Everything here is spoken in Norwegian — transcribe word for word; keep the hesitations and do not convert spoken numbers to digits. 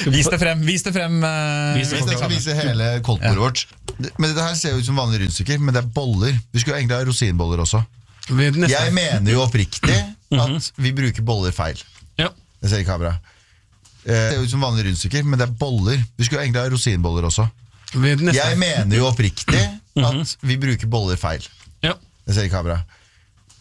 Vis det frem, vis det frem uh, Vis det frem. Jeg skal vise hele koldtbordet Ja. vårt. Men dette her ser jo ut som vanlige rundstykker, men det er boller. Vi skulle egentlig ha rosinboller også. Jeg mener jo oppriktig at vi bruker boller feil. Ja. Jeg ser i kamera. Det ser ut som vanlige rundstykker, men det er boller. Vi skulle egentlig ha rosinboller også. Jeg mener jo oppriktig at vi bruker boller feil. Ja. Jeg ser i kamera.